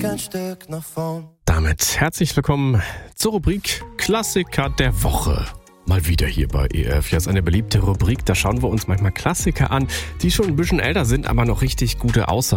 Weg ein Stück nach vorn. Damit herzlich willkommen zur Rubrik Klassiker der Woche. Mal wieder hier bei EF. Ja, ist eine beliebte Rubrik. Da schauen wir uns manchmal Klassiker an, die schon ein bisschen älter sind, aber noch richtig gute Aussagen